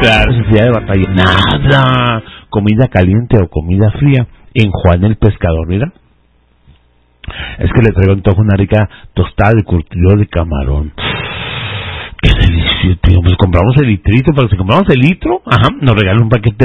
necesidad de batalla. Nada. Comida caliente o comida fría. En Juan el Pescador, mira. Es que le traigo antojo una rica tostada de curtido de camarón. ¡Qué delicioso, tío! Pues compramos el litrito, pero si compramos el litro, nos regalan un paquete